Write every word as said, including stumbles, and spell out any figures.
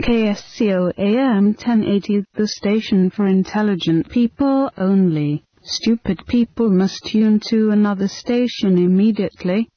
K S C O A M ten eighty, the station for intelligent people only. Stupid people must tune to another station immediately.